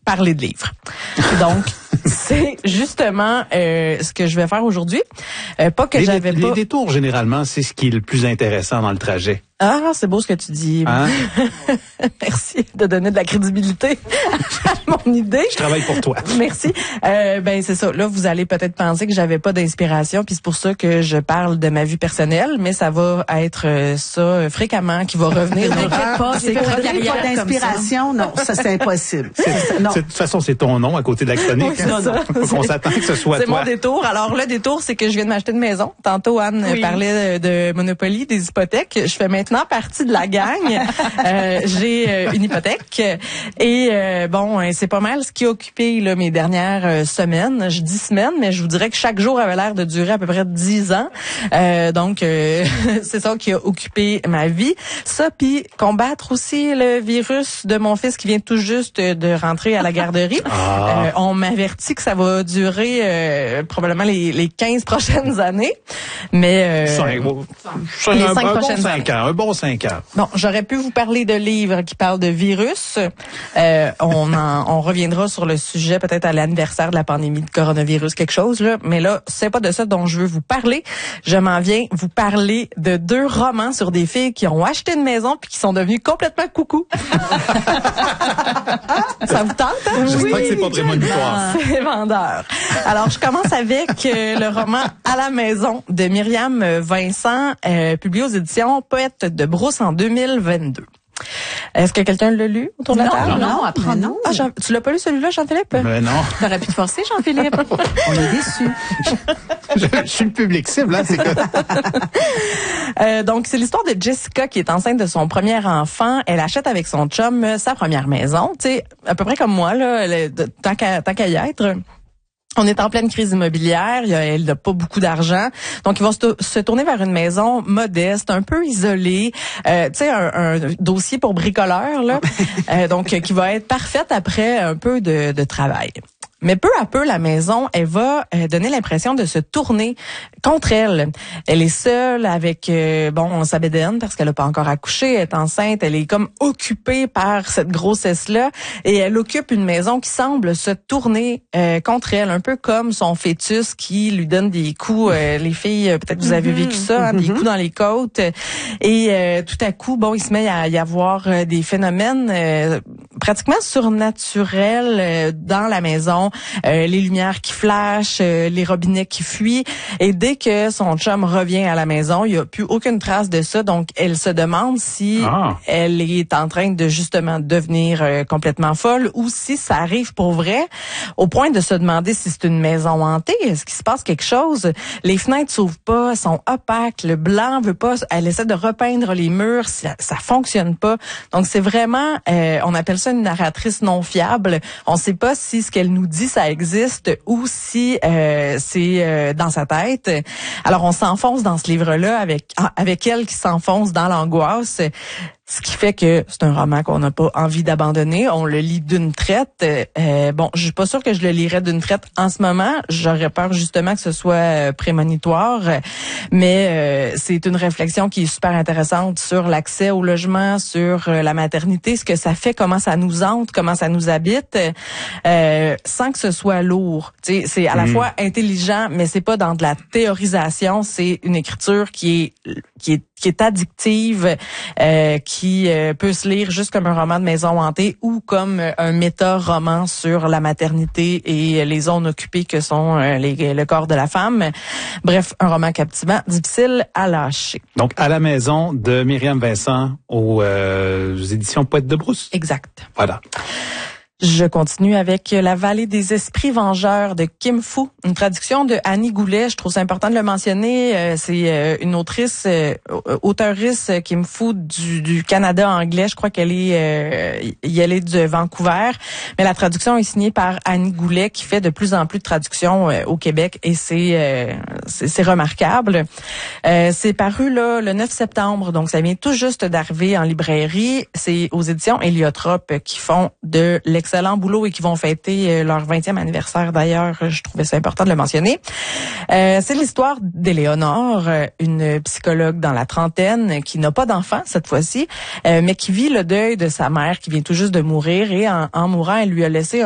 parler de livres. Donc, c'est justement ce que je vais faire aujourd'hui. Pas que j'avais pas... Les détours, généralement, c'est ce qui est le plus intéressant dans le trajet. Ah, c'est beau ce que tu dis. Hein? Merci de donner de la crédibilité à mon idée. Je travaille pour toi. Merci. Ben c'est ça. Là, vous allez peut-être penser que j'avais pas d'inspiration, puis c'est pour ça que je parle de ma vie personnelle, mais ça va être ça fréquemment qui va revenir. C'est pas d'inspiration, non, ça c'est impossible. De toute façon, c'est ton nom à côté de la chronique. Oui, c'est ça. Faut qu'on s'attend que ce soit c'est toi. C'est mon détour. Alors le détour, c'est que je viens de m'acheter une maison. Tantôt Anne parlait de Monopoly, des hypothèques. Je fais maintenant partie de la gang. J'ai une hypothèque et bon, c'est pas mal ce qui a occupé là, mes dernières semaines. Je dis semaines, mais je vous dirais que chaque jour avait l'air de durer à peu près 10 ans. Donc c'est ça qui a occupé ma vie. Ça, puis combattre aussi le virus de mon fils qui vient tout juste de rentrer à la garderie. On m'avertit que ça va durer probablement les 15 prochaines années. Mais les 5 prochaines années. Un bon 5 ans. Bon, j'aurais pu vous parler de livres qui parlent de virus. On reviendra sur le sujet peut-être à l'anniversaire de la pandémie de coronavirus, quelque chose là. Mais là, c'est pas de ça dont je veux vous parler. Je m'en viens vous parler de 2 romans sur des filles qui ont acheté une maison puis qui sont devenues complètement coucou. Ça vous tente? Hein? J'espère que c'est pas prémonitoire. C'est vendeur. Alors, je commence avec le roman À la maison de Myriam Vincent, publié aux éditions Poète de Brousse en 2022. Est-ce que quelqu'un l'a lu autour de la table? Non, après non. Ah, tu l'as pas lu celui-là, Jean-Philippe? Mais non. T'aurais pu te forcer, Jean-Philippe. On est déçus. Je suis le public cible, hein, c'est que... Donc, c'est l'histoire de Jessica qui est enceinte de son premier enfant. Elle achète avec son chum sa première maison. Tu sais, à peu près comme moi, là, tant qu'à y être. On est en pleine crise immobilière, elle n'a pas beaucoup d'argent, donc ils vont se tourner vers une maison modeste, un peu isolée, tu sais un dossier pour bricoleur là, donc qui va être parfaite après un peu de travail. Mais peu à peu, la maison, elle va donner l'impression de se tourner contre elle. Elle est seule avec, sa bédaine parce qu'elle n'a pas encore accouché, elle est enceinte, elle est comme occupée par cette grossesse-là et elle occupe une maison qui semble se tourner contre elle, un peu comme son fœtus qui lui donne des coups. Les filles, peut-être vous avez vécu ça, des coups dans les côtes. Et tout à coup, il se met à y avoir des phénomènes pratiquement surnaturels dans la maison. Les lumières qui flashent, les robinets qui fuient. Et dès que son chum revient à la maison, il n'y a plus aucune trace de ça. Donc, elle se demande si elle est en train de justement devenir complètement folle ou si ça arrive pour vrai, au point de se demander si c'est une maison hantée. Est-ce qu'il se passe quelque chose? Les fenêtres s'ouvrent pas, sont opaques, le blanc veut pas. Elle essaie de repeindre les murs, ça fonctionne pas. Donc, c'est vraiment, on appelle ça une narratrice non fiable. On sait pas si ce qu'elle nous dit ça existe ou si c'est dans sa tête. Alors on s'enfonce dans ce livre-là avec elle qui s'enfonce dans l'angoisse. Ce qui fait que c'est un roman qu'on n'a pas envie d'abandonner. On le lit d'une traite. Je suis pas sûre que je le lirais d'une traite en ce moment. J'aurais peur justement que ce soit prémonitoire. Mais c'est une réflexion qui est super intéressante sur l'accès au logement, sur la maternité, ce que ça fait, comment ça nous hante, comment ça nous habite, sans que ce soit lourd. Tu sais, c'est à la fois intelligent, mais c'est pas dans de la théorisation. C'est une écriture qui est addictive, qui peut se lire juste comme un roman de maison hantée ou comme un méta-roman sur la maternité et les zones occupées que sont le corps de la femme. Bref, un roman captivant, difficile à lâcher. Donc, À la maison de Myriam Vincent aux éditions Poète de Brousse. Exact. Voilà. Je continue avec La vallée des esprits vengeurs de Kim Fu, une traduction de Annie Goulet. Je trouve ça important de le mentionner. C'est une auteurisse Kim Fu du Canada anglais. Je crois qu'elle est de Vancouver. Mais la traduction est signée par Annie Goulet qui fait de plus en plus de traductions au Québec et c'est remarquable. C'est paru là le 9 septembre, donc ça vient tout juste d'arriver en librairie. C'est aux éditions Héliotrope qui font de excellent boulot et qui vont fêter leur 20e anniversaire d'ailleurs. Je trouvais ça important de le mentionner. C'est l'histoire d'Éléonore, une psychologue dans la trentaine qui n'a pas d'enfant cette fois-ci, mais qui vit le deuil de sa mère qui vient tout juste de mourir et en mourant, elle lui a laissé